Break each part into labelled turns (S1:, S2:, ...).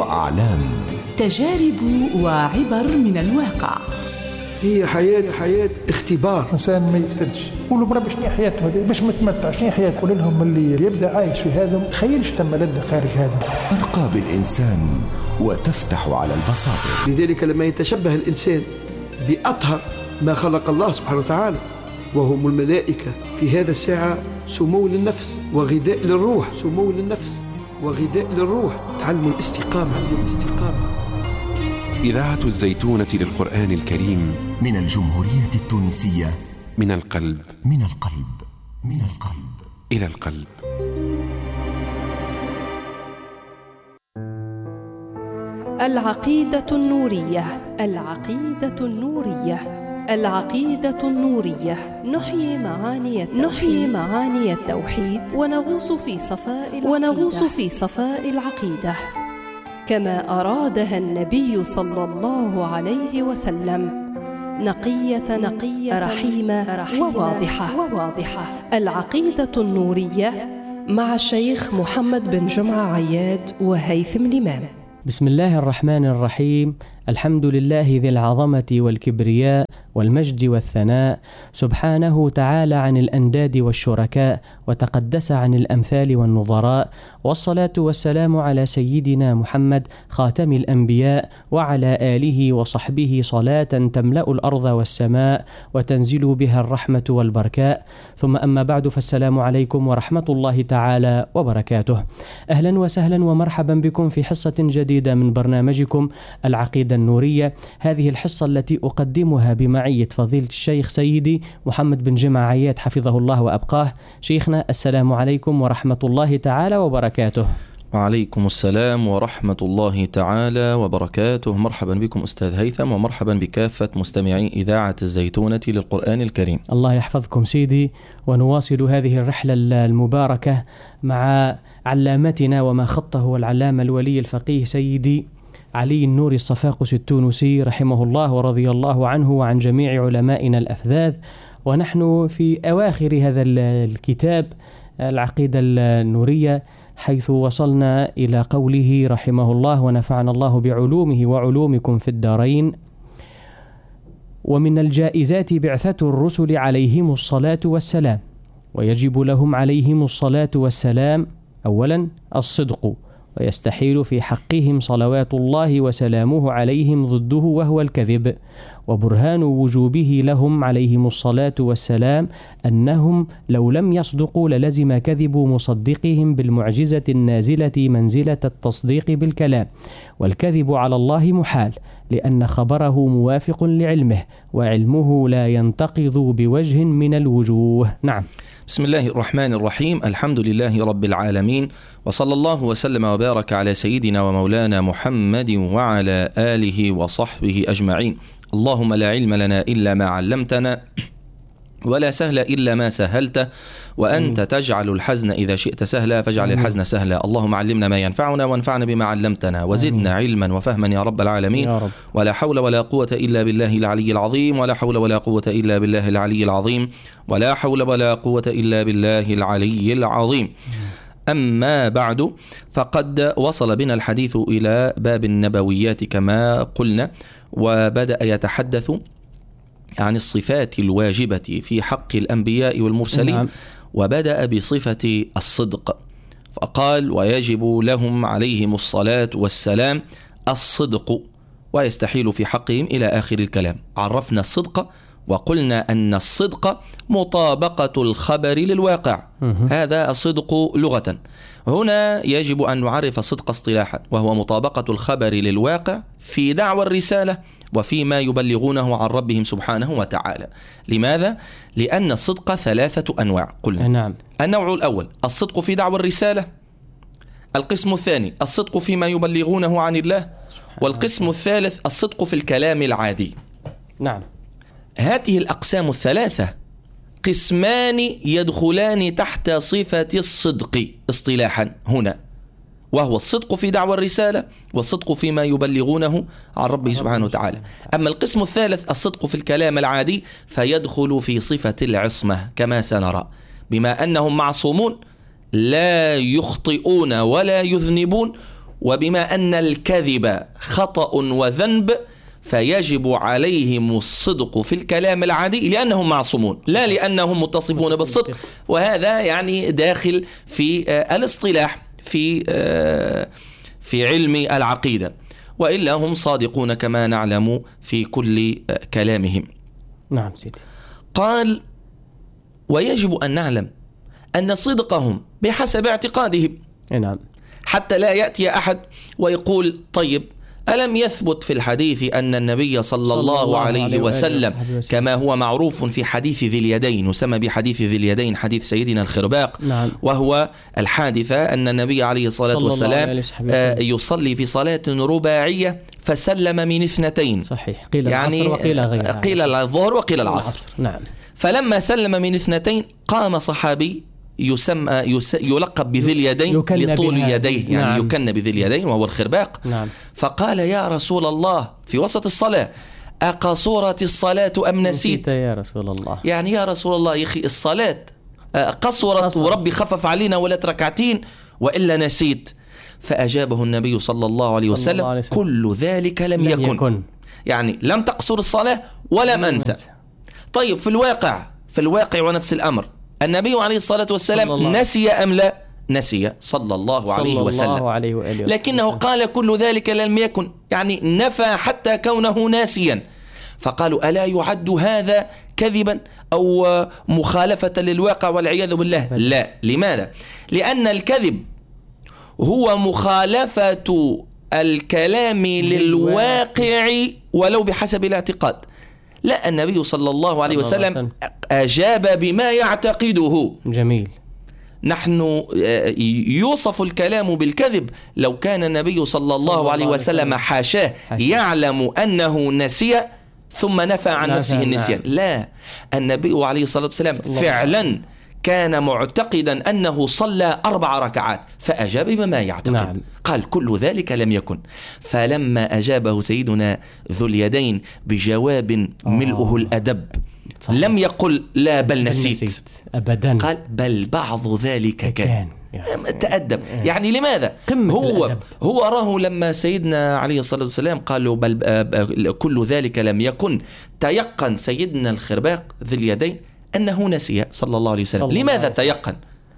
S1: وأعلام،
S2: تجارب وعبر من الواقع.
S3: هي حياة اختبار.
S4: إنسان ما يفسدش، قولوا بربي شنو حياته هذه باش متمتع، شنو حياته؟ قول لهم اللي يبدأ عايش في هذا ما تخيلش تم لذة خارج هذا.
S1: ترقى بالإنسان وتفتح على البصائر.
S3: لذلك لما يتشبه الإنسان بأطهر ما خلق الله سبحانه وتعالى وهم الملائكة، في هذا الساعة سمو للنفس وغذاء للروح. سمو للنفس وغذاء للروح. تعلم الاستقامة.
S5: إذاعة الزيتونة للقرآن الكريم
S1: من الجمهورية التونسية،
S5: من القلب إلى القلب.
S6: العقيدة النورية. العقيدة النورية. العقيدة النورية. نحيي معاني التوحيد ونغوص في صفاء العقيدة كما أرادها النبي صلى الله عليه وسلم، نقية رحيمة وواضحة. العقيدة النورية مع الشيخ محمد بن جمعة عياد وهيثم الإمام.
S7: بسم الله الرحمن الرحيم. الحمد لله ذي العظمة والكبرياء والمجد والثناء، سبحانه تعالى عن الأنداد والشركاء، وتقدس عن الأمثال والنظراء، والصلاة والسلام على سيدنا محمد خاتم الأنبياء وعلى آله وصحبه صلاة تملأ الأرض والسماء وتنزل بها الرحمة والبركاء، ثم أما بعد، فالسلام عليكم ورحمة الله تعالى وبركاته. أهلا وسهلا ومرحبا بكم في حصة جديدة من برنامجكم العقيدة النورية. هذه الحصة التي أقدمها بمعية فضيلة الشيخ سيدي محمد بن جمعة عياد حفظه الله وأبقاه. شيخنا، السلام عليكم ورحمة الله تعالى وبركاته.
S8: وعليكم السلام ورحمة الله تعالى وبركاته. مرحبا بكم أستاذ هيثم، ومرحبا بكافة مستمعي إذاعة الزيتونة للقرآن الكريم. الله
S7: يحفظكم سيدي، ونواصل هذه الرحلة المباركة مع علامتنا وما خطه العلامة الولي الفقيه سيدي علي النوري الصفاقس التونسي رحمه الله ورضي الله عنه وعن جميع علمائنا الأفذاذ. ونحن في أواخر هذا الكتاب العقيدة النورية، حيث وصلنا إلى قوله رحمه الله: ونفعنا الله بعلومه وعلومكم في الدارين. ومن الجائزات بعثة الرسل عليهم الصلاة والسلام، ويجب لهم عليهم الصلاة والسلام أولا الصدق، ويستحيل في حقهم صلوات الله وسلامه عليهم ضده وهو الكذب. وبرهان وجوبه لهم عليهم الصلاة والسلام أنهم لو لم يصدقوا للزم كذب مصدقهم بالمعجزة النازلة منزلة التصديق بالكلام، والكذب على الله محال، لأن خبره موافق لعلمه، وعلمه لا ينتقض بوجه من الوجوه. نعم.
S8: بسم الله الرحمن الرحيم. الحمد لله رب العالمين، وصلى الله وسلم وبارك على سيدنا ومولانا محمد وعلى آله وصحبه أجمعين. اللهم لا علم لنا إلا ما علمتنا، ولا سهل إلا ما سهلته، وأنت تجعل الحزن إذا شئت سهلا، فاجعل الحزن سهلا. اللهم علمنا ما ينفعنا، وانفعنا بما علمتنا، وزدنا علما وفهما يا رب العالمين. يا رب. ولا حول ولا قوة إلا بالله العلي العظيم، ولا حول ولا قوة إلا بالله العلي العظيم، ولا حول ولا قوة إلا بالله العلي العظيم. أما بعد، فقد وصل بنا الحديث إلى باب النبويات كما قلنا، وبدأ يتحدث عن الصفات الواجبة في حق الأنبياء والمرسلين. نعم. وبدأ بصفة الصدق، فقال: ويجب لهم عليهم الصلاة والسلام الصدق، ويستحيل في حقهم إلى آخر الكلام. عرفنا الصدق وقلنا أن الصدق مطابقة الخبر للواقع. هذا الصدق لغة. هنا يجب أن نعرف الصدق اصطلاحا، وهو مطابقة الخبر للواقع في دعوى الرسالة وفيما يبلغونه عن ربهم سبحانه وتعالى. لماذا؟ لأن الصدق 3 أنواع قلنا.
S7: نعم.
S8: النوع الأول الصدق في دعوى الرسالة، القسم الثاني الصدق فيما يبلغونه عن الله، والقسم الثالث الصدق في الكلام العادي.
S7: نعم.
S8: هذه الأقسام الثلاثة قسمان يدخلان تحت صفة الصدق اصطلاحا هنا، وهو الصدق في دعوى الرسالة والصدق فيما يبلغونه عن ربه سبحانه وتعالى. أما القسم الثالث الصدق في الكلام العادي فيدخل في صفة العصمة كما سنرى، بما أنهم معصومون لا يخطئون ولا يذنبون، وبما أن الكذب خطأ وذنب فيجب عليهم الصدق في الكلام العادي لأنهم معصومون لا لأنهم متصفون بالصدق. وهذا يعني داخل في الاصطلاح في علم العقيدة، وإلا هم صادقون كما نعلم في كل كلامهم.
S7: نعم سيدي.
S8: قال ويجب أن نعلم أن صدقهم بحسب اعتقادهم.
S7: نعم.
S8: حتى لا يأتي أحد ويقول طيب ألم يثبت في الحديث أن النبي صلى الله عليه وسلم كما هو معروف في حديث ذي اليدين، يسمى بحديث ذي اليدين حديث سيدنا الخرباق.
S7: نعم.
S8: وهو الحادثة أن النبي عليه الصلاة والسلام يصلي في صلاة رباعية فسلم من 2.
S7: صحيح. قيل يعني العصر وقيل غيرها،
S8: قيل الظهر وقيل العصر.
S7: نعم.
S8: فلما سلم من 2 قام صحابي يلقب بذي اليدين لطول يديه، يعني نعم. يكن بذي اليدين وهو الخرباق.
S7: نعم.
S8: فقال يا رسول الله في وسط الصلاة أقصرت الصلاة أم نسيت؟
S7: يا رسول الله،
S8: يعني يا رسول الله يا أخي الصلاة قصرت وربي خفف علينا ولا ركعتين وإلا نسيت. فأجابه النبي صلى الله عليه وسلم كل ذلك لم يكن. يعني لم تقصر الصلاة ولم أنسى. طيب في الواقع ونفس الأمر النبي عليه الصلاة والسلام نسي أم لا؟ نسي صلى الله عليه وسلم، لكنه قال كل ذلك لم يكن، يعني نفى حتى كونه ناسيا. فقالوا ألا يعد هذا كذبا أو مخالفة للواقع والعياذ بالله؟ لا. لماذا؟ لأن الكذب هو مخالفة الكلام للواقع ولو بحسب الاعتقاد. لا، النبي صلى الله عليه وسلم أجاب بما يعتقده.
S7: جميل.
S8: نحن يوصف الكلام بالكذب لو كان النبي صلى الله عليه وسلم حاشاه يعلم أنه نسي ثم نفى عن نفسه النسيان. لا، النبي عليه الصلاة والسلام فعلا كان معتقدا أنه صلى 4 ركعات فأجاب بما يعتقد.
S7: نعم.
S8: قال كل ذلك لم يكن. فلما أجابه سيدنا ذو اليدين بجواب ملؤه الأدب صحيح. لم يقل لا بل نسيت
S7: أبدا،
S8: قال بل بعض ذلك كان. تأدب. يعني لماذا؟ هو راه لما سيدنا عليه الصلاة والسلام قالوا بل كل ذلك لم يكن، تيقن سيدنا الخرباق ذي اليدين أنه نسي صلى الله عليه وسلم. لماذا تيقن؟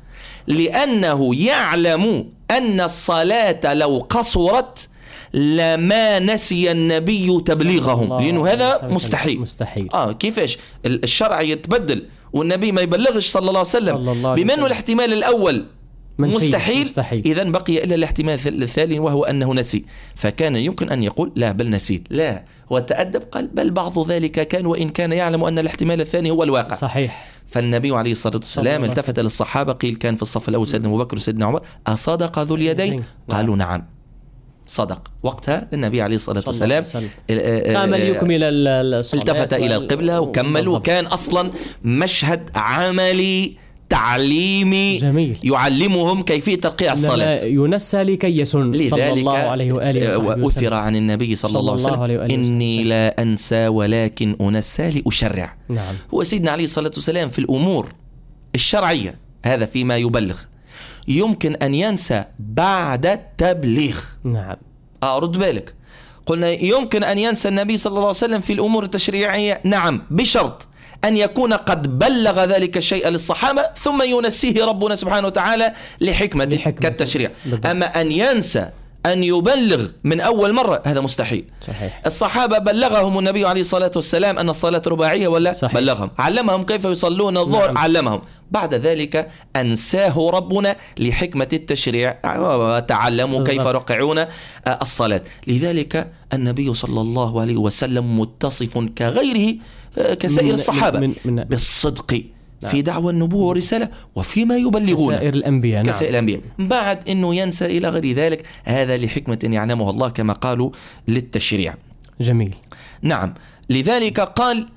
S8: لأنه يعلم أن الصلاة لو قصرت لما نسي النبي تبليغهم، لأنه هذا مستحيل. كيفاش الشرع يتبدل والنبي ما يبلغش صلى الله عليه وسلم؟ بما أنه الاحتمال الأول مستحيل. إذن بقي إلا الاحتمال الثاني وهو أنه نسي، فكان يمكن أن يقول لا بل نسيت. لا، وتأدب قال بل بعض ذلك كان، وإن كان يعلم أن الاحتمال الثاني هو الواقع.
S7: صحيح.
S8: فالنبي عليه الصلاة والسلام التفت للصحابة قيل كان في الصف الأول سيدنا أبو بكر وسيدنا عمر أصدق ذو اليدين؟ قالوا نعم صدق. وقتها النبي عليه الصلاة والسلام
S7: قام ليكمل الصلاة،
S8: التفت إلى القبلة وكمل، وكان أصلا مشهد عملي تعليمي
S7: جميل.
S8: يعلمهم كيفية ترقيع الصلاة،
S7: ينسى لكي يسن صلى الله عليه وآله وسلم.
S8: وأثر عن النبي صلى الله عليه وسلم إني لا أنسى ولكن أنسى لأشرع.
S7: نعم.
S8: هو سيدنا عليه الصلاة والسلام في الأمور الشرعية هذا فيما يبلغ يمكن أن ينسى بعد التبليغ.
S7: نعم.
S8: رد بالك، قلنا يمكن أن ينسى النبي صلى الله عليه وسلم في الأمور التشريعية، نعم، بشرط أن يكون قد بلغ ذلك الشيء للصحابة ثم ينسيه ربنا سبحانه وتعالى لحكمة كالتشريع. أما أن ينسى أن يبلغ من أول مرة هذا مستحيل.
S7: صحيح.
S8: الصحابة بلغهم النبي عليه الصلاة والسلام أن الصلاة رباعية ولا؟
S7: صحيح.
S8: بلغهم، علمهم كيف يصلون الظهر. نعم. علمهم. بعد ذلك أنساه ربنا لحكمة التشريع وتعلموا كيف رقعون الصلاة. لذلك النبي صلى الله عليه وسلم متصف كغيره كسائر الصحابة بالصدق في دعوى النبوة والرسالة وفيما يبلغون
S7: كسائر الأنبياء.
S8: كسائر الأنبياء. بعد أنه ينسى إلى غير ذلك هذا لحكمة يعلمها الله كما قالوا للتشريع.
S7: جميل.
S8: نعم. لذلك قال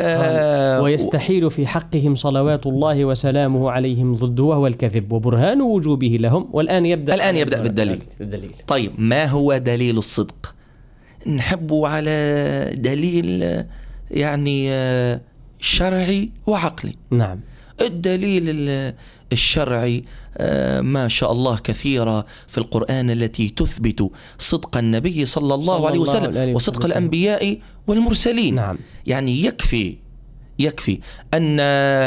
S7: ويستحيل في حقهم صلوات الله وسلامه عليهم ضده وهو الكذب وبرهان وجوبه لهم. والآن يبدأ بالدليل. طيب ما هو دليل الصدق؟ نحب على دليل يعني شرعي وعقلي. نعم.
S8: الدليل الشرعي ما شاء الله كثيرة في القرآن التي تثبت صدق النبي صلى الله عليه وسلم وصدق الأنبياء والمرسلين.
S7: نعم.
S8: يعني يكفي أن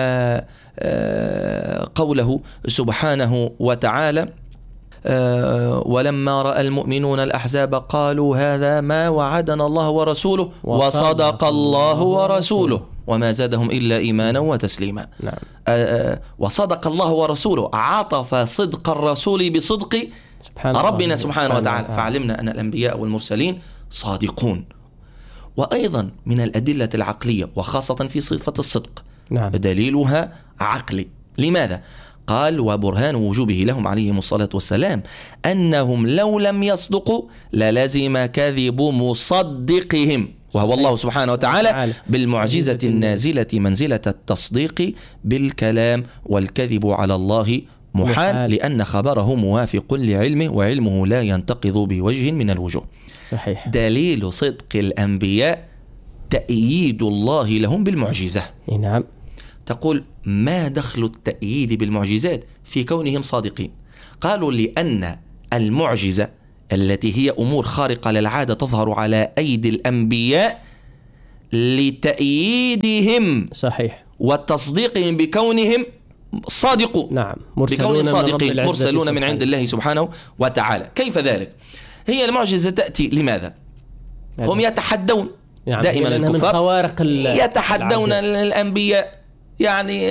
S8: قوله سبحانه وتعالى ولما رأى المؤمنون الأحزاب قالوا هذا ما وعدنا الله ورسوله وصدق الله ورسوله وما زادهم إلا إيمانا وتسليما.
S7: نعم.
S8: وصدق الله ورسوله، عطف صدق الرسول بصدق ربنا سبحانه وتعالى، فعلمنا أن الأنبياء والمرسلين صادقون. وأيضا من الأدلة العقلية وخاصة في صفة الصدق،
S7: نعم.
S8: دليلها عقلي. لماذا؟ قال وبرهان وجوبه لهم عليهم الصلاة والسلام أنهم لو لم يصدقوا للزم كذب مصدقهم، وهو الله سبحانه وتعالى بالمعجزة النازلة منزلة التصديق بالكلام، والكذب على الله محال لأن خبره موافق لعلمه وعلمه لا ينتقض بوجه من الوجوه.
S7: صحيح.
S8: دليل صدق الأنبياء تأييد الله لهم بالمعجزة.
S7: نعم.
S8: تقول ما دخل التأييد بالمعجزات في كونهم صادقين؟ قالوا لأن المعجزة التي هي أمور خارقة للعادة تظهر على أيدي الأنبياء لتأييدهم
S7: صحيح
S8: وتصديقهم بكونهم صادقون.
S7: نعم.
S8: بكونهم صادقين مرسلون من عند الله سبحانه وتعالى. كيف ذلك؟ هي المعجزة تأتي لماذا؟ هم يتحدون دائما الكفار يتحدون الأنبياء، يعني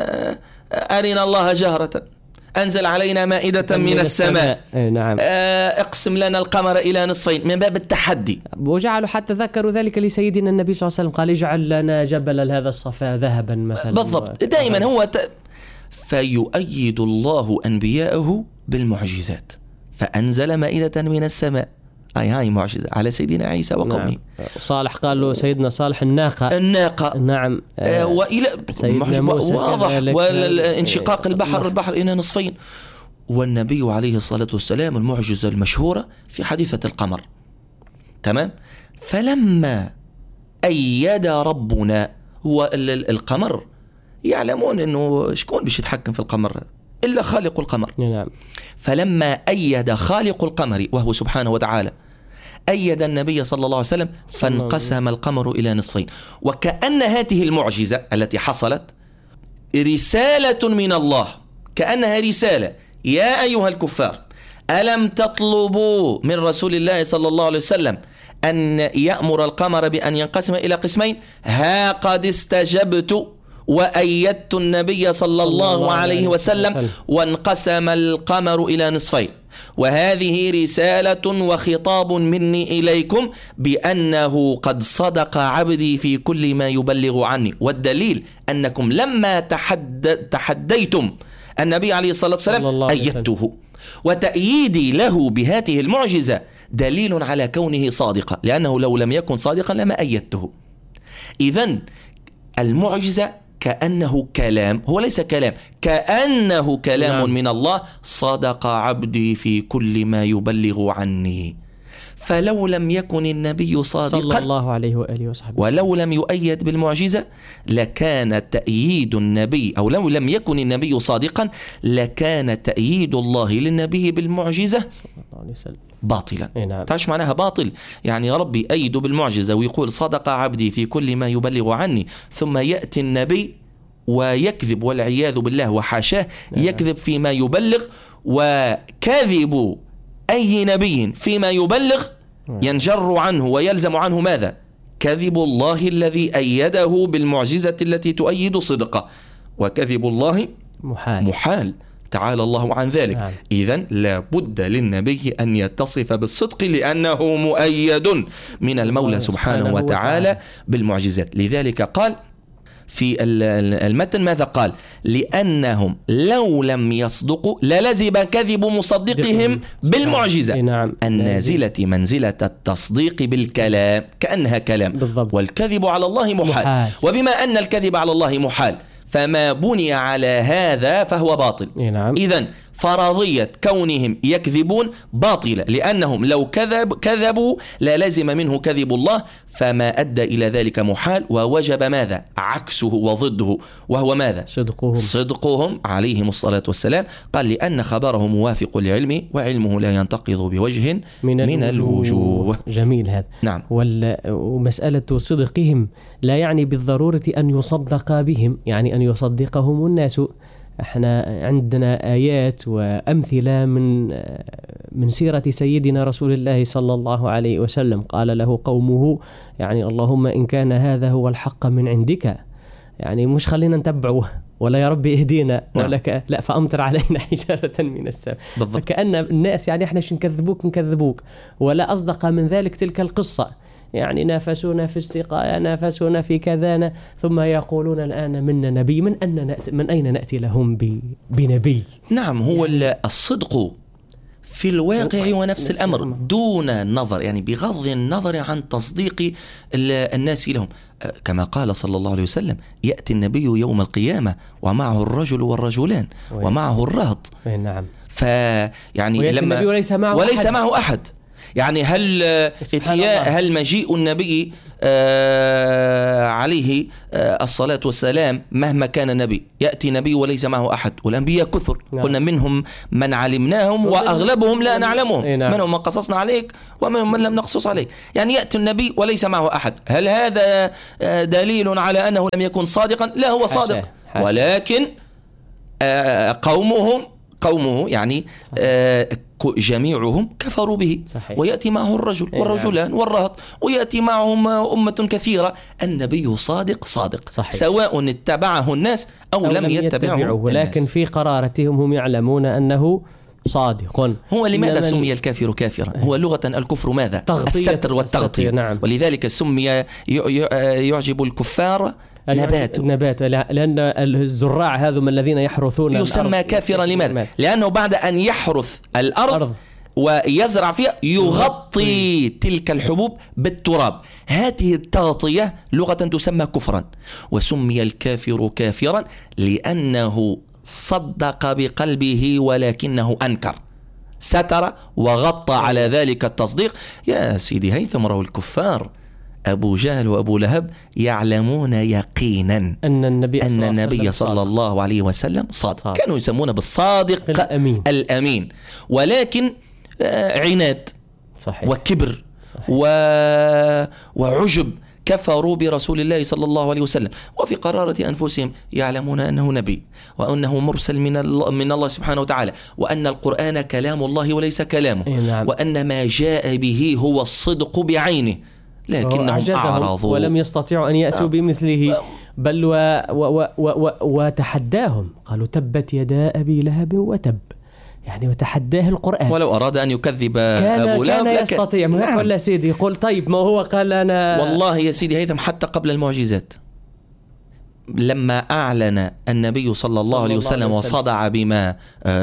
S8: أرنا الله جهرة، أنزل علينا مائدة من السماء،
S7: نعم.
S8: اقسم لنا القمر إلى نصفين، من باب التحدي.
S7: وجعلوا حتى ذكروا ذلك لسيدنا النبي صلى الله عليه وسلم، قال اجعل لنا جبل هذا الصفا ذهبا مثلا.
S8: بالضبط. دائما هو فيؤيد الله أنبياءه بالمعجزات، فأنزل مائدة من السماء، هاي معجزة على سيدنا عيسى وقومه.
S7: نعم. صالح قال له سيدنا صالح الناقة.
S8: نعم. وإلى واضح، والانشقاق البحر إلى نصفين. والنبي عليه الصلاة والسلام المعجزة المشهورة في حادثة القمر. تمام. فلما أيد ربنا هو القمر، يعلمون أنه شكون باش يتحكم في القمر إلا خالق القمر.
S7: نعم.
S8: فلما أيد خالق القمر وهو سبحانه وتعالى أيد النبي صلى الله عليه وسلم فانقسم القمر إلى نصفين. وكأن هذه المعجزة التي حصلت رسالة من الله، كأنها رسالة يا أيها الكفار ألم تطلبوا من رسول الله صلى الله عليه وسلم أن يأمر القمر بأن ينقسم إلى قسمين؟ ها قد استجبت وأيدت النبي صلى الله عليه وسلم وانقسم القمر إلى نصفين، وهذه رسالة وخطاب مني إليكم بأنه قد صدق عبدي في كل ما يبلغ عني. والدليل أنكم لما تحديتم النبي عليه الصلاة والسلام أيدته، وتأييدي له بهذه المعجزة دليل على كونه صادقا، لأنه لو لم يكن صادقا لما أيدته. إذن المعجزة كأنه كلام، هو ليس كلام، كأنه كلام نعم. من الله، صدق عبدي في كل ما يبلغ عني. فلو لم يكن النبي صادقا
S7: صلى الله عليه وآله وصحبه
S8: ولو لم يؤيد بالمعجزة لكان تأييد النبي، أو لو لم يكن النبي صادقا لكان تأييد الله للنبي بالمعجزة صلى الله عليه وسلم باطلا.
S7: نعم.
S8: تعرف معناها باطل؟ يعني يا ربي أيده بالمعجزة ويقول صدق عبدي في كل ما يبلغ عني، ثم يأتي النبي ويكذب والعياذ بالله وحاشاه يكذب فيما يبلغ. وكذب أي نبي فيما يبلغ ينجر عنه ويلزم عنه ماذا؟ كذب الله الذي أيده بالمعجزة التي تؤيد صدقه، وكذب الله محال تعالى الله عن ذلك.
S7: نعم.
S8: إذن لا بد للنبي أن يتصف بالصدق لأنه مؤيد من المولى سبحانه وتعالى بالمعجزات. لذلك قال في المتن ماذا قال؟ لأنهم لو لم يصدقوا للزم كذب مصدقهم بالمعجزة.
S7: نعم.
S8: النازلة منزلة التصديق بالكلام، كأنها كلام
S7: بالضبط.
S8: والكذب على الله محال. وبما أن الكذب على الله محال فما بني على هذا فهو باطل.
S7: نعم.
S8: إذن فرضية كونهم يكذبون باطلة، لأنهم لو كذبوا لا لازم منه كذب الله، فما أدى إلى ذلك محال، ووجب ماذا؟ عكسه وضده، وهو ماذا؟ صدقهم عليهم الصلاة والسلام. قال لأن خبرهم موافق لعلمه، وعلمه لا ينتقض بوجه من الوجوه.
S7: جميل هذا.
S8: نعم.
S7: ومسألة صدقهم لا يعني بالضرورة أن يصدق بهم، يعني أن يصدقهم الناس. احنا عندنا آيات وأمثلة من سيرة سيدنا رسول الله صلى الله عليه وسلم. قال له قومه يعني اللهم إن كان هذا هو الحق من عندك، يعني مش خلينا نتبعه ولا يا رب اهدينا ولا لا فأمطر علينا حجارة من السماء. فكأن الناس يعني احنا نكذبوك ولا أصدق من ذلك تلك القصة، يعني نافسونا في السقاية، نافسونا في كذانا، ثم يقولون الآن منا نبي. من أين نأتي لهم بنبي؟
S8: نعم، هو يعني الصدق في الواقع ونفس الأمر دون النظر، يعني بغض النظر عن تصديق الناس لهم، كما قال صلى الله عليه وسلم: يأتي النبي يوم القيامة ومعه الرجل والرجلان ومعه الرهط.
S7: نعم.
S8: فيعني لما وليس معه أحد، يعني هل مجيء النبي عليه الصلاة والسلام مهما كان نبي، يأتي نبي وليس معه أحد، والأنبياء كثر. قلنا منهم من علمناهم وأغلبهم لا نعلمهم، منهم من قصصنا عليك ومنهم من لم نقصص عليك. يعني يأتي النبي وليس معه أحد، هل هذا دليل على أنه لم يكن صادقا؟ لا، هو صادق، ولكن قومه يعني جميعهم كفروا به. صحيح. ويأتي معه الرجل والرجلان والرهط، ويأتي معهم أمة كثيرة. النبي صادق. صحيح. سواء اتبعه الناس أو لم يتبعه،
S7: ولكن في قرارتهم هم يعلمون أنه صادق.
S8: هو لماذا سمي الكافر كافرا؟ هو لغة الكفر ماذا؟ الستر والتغطية.
S7: نعم.
S8: ولذلك سمي يعجب الكفار
S7: نبات، لأن الزراع هذم الذين يحرثون
S8: يسمى كافرا. لماذا؟ لأنه بعد أن يحرث الأرض ويزرع فيها يغطي تلك الحبوب بالتراب. هذه التغطية لغة تسمى كفرا. وسمي الكافر كافرا لأنه صدق بقلبه ولكنه أنكر، ستر وغطى على ذلك التصديق. يا سيدي هيثم، روى الكفار أبو جهل وأبو لهب يعلمون يقينا أن النبي صلى الله عليه وسلم صادق. كانوا يسمونه بالصادق الأمين، ولكن عناد. صحيح. وكبر. صحيح. وعجب كفروا برسول الله صلى الله عليه وسلم. وفي قرارة أنفسهم يعلمون أنه نبي، وأنه مرسل من الله سبحانه وتعالى، وأن القرآن كلام الله وليس كلامه. نعم. وأن ما جاء به هو الصدق بعينه، لكنهم أعرضوا
S7: ولم يستطيعوا أن يأتوا بمثله، بل وتحداهم، قالوا تبت يدا أبي لهب وتب، يعني وتحداه القرآن.
S8: ولو أراد أن يكذب أبو لهب
S7: كان يستطيع. ما هو قال سيدي، يقول طيب ما هو قال أنا.
S8: والله يا سيدي هيثم، حتى قبل المعجزات لما أعلن النبي صلى الله عليه وسلم وصدع بما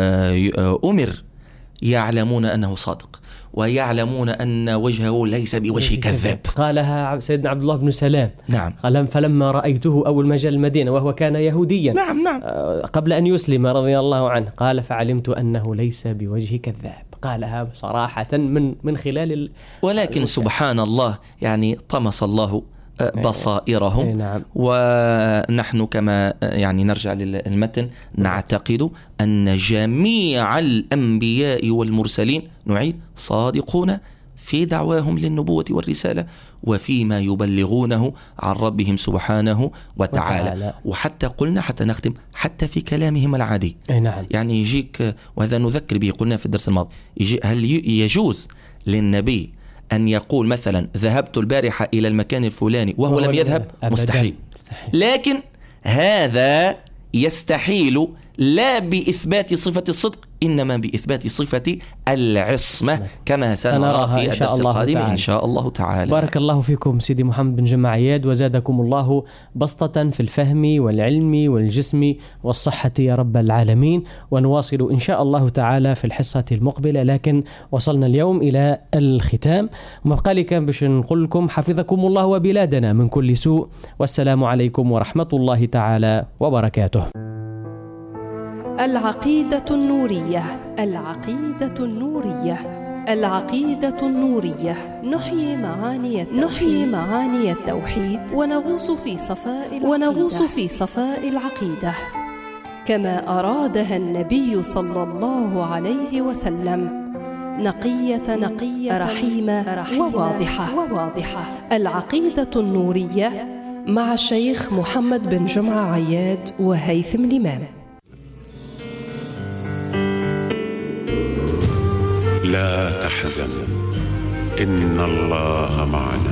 S8: أمر، يعلمون أنه صادق، ويعلمون أن وجهه ليس بوجه كذاب.
S7: قالها سيدنا عبد الله بن سلام.
S8: نعم.
S7: قال فلما رأيته أول ما جاء المدينة وهو كان يهوديا.
S8: نعم.
S7: قبل أن يسلم رضي الله عنه، قال فعلمت أنه ليس بوجه كذاب. قالها صراحة من خلال
S8: ولكن سبحان الله، يعني طمس الله بصائرهم.
S7: نعم.
S8: ونحن كما يعني نرجع للمتن نعتقد أن جميع الأنبياء والمرسلين نعيد صادقون في دعواهم للنبوة والرسالة وفيما يبلغونه عن ربهم سبحانه وتعالى. وحتى قلنا، حتى نختم، حتى في كلامهم العادي.
S7: نعم.
S8: يعني يجيك، وهذا نذكر به قلنا في الدرس الماضي، هل يجوز للنبي أن يقول مثلا ذهبت البارحة إلى المكان الفلاني وهو لم يذهب؟ مستحيل. لكن هذا يستحيل لا بإثبات صفة الصدق، إنما بإثبات صفة العصمة، كما سنرى في الدرس القادم إن شاء الله تعالى.
S7: بارك الله فيكم سيدي محمد بن جمع عياد، وزادكم الله بسطة في الفهم والعلم والجسم والصحة يا رب العالمين. ونواصل إن شاء الله تعالى في الحصة المقبلة، لكن وصلنا اليوم إلى الختام. ومبقى لي كان باش نقول لكم حفظكم الله وبلادنا من كل سوء، والسلام عليكم ورحمة الله تعالى وبركاته.
S6: العقيدة النورية. العقيدة النورية. العقيدة النورية. نحيي معاني التوحيد ونغوص في صفاء العقيدة كما أرادها النبي صلى الله عليه وسلم، نقية رحيمة وواضحة. العقيدة النورية مع الشيخ محمد بن جمعة عياد وهيثم الإمام.
S9: لا تحزن إن الله معنا.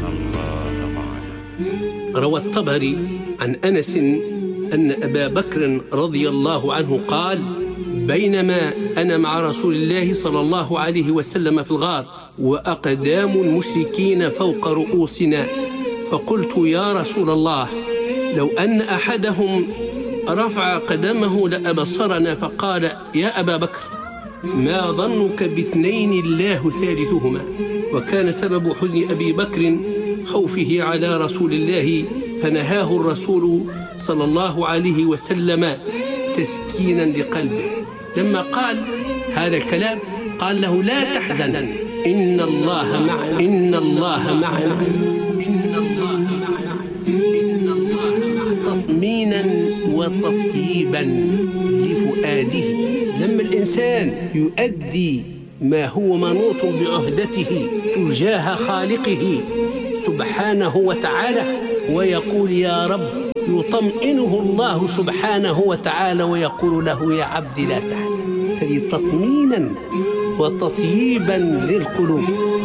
S10: روى الطبري عن أنس أن أبا بكر رضي الله عنه قال: بينما أنا مع رسول الله صلى الله عليه وسلم في الغار وأقدام المشركين فوق رؤوسنا، فقلت: يا رسول الله، لو أن أحدهم رفع قدمه لأبصرنا. فقال: يا أبا بكر، ما ظنك باثنين الله ثالثهما؟ وكان سبب حزن أبي بكر خوفه على رسول الله، فنهاه الرسول صلى الله عليه وسلم تسكينا لقلبه. لما قال هذا الكلام قال له: لا تحزن إن الله معنا. إن الله معنا. إن الله معنا. إن الله معنا. تطمينا وتطيبا لفؤاده. لما الإنسان يؤدي ما هو منوط بعهدته تجاه خالقه سبحانه وتعالى ويقول يا رب، يطمئنه الله سبحانه وتعالى ويقول له: يا عبدي لا تحزن. هذه تطمينا وتطييبا للقلوب.